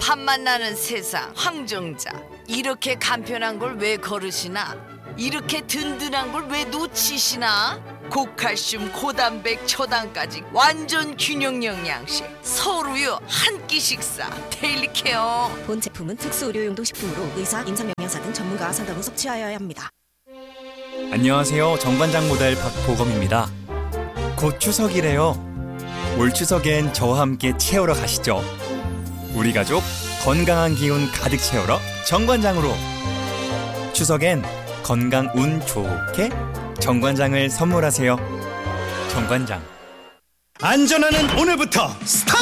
밥맛 나는 세상 황정자. 이렇게 간편한 걸 왜 거르시나? 이렇게 든든한 걸 왜 놓치시나? 고칼슘 고단백 초당까지 완전 균형 영양식 서울우유 한 끼 식사 데일리케어. 본 제품은 특수 의료용도 식품으로 의사, 임상영양사 등 전문가와 상담 후 섭취하여야 합니다. 안녕하세요. 정관장 모델 박보검입니다. 곧 추석이래요. 올 추석엔 저와 함께 채우러 가시죠. 우리 가족 건강한 기운 가득 채우러 정관장으로. 추석엔 건강 운 좋게 정관장을 선물하세요. 정관장. 안전하는 오늘부터 스타트!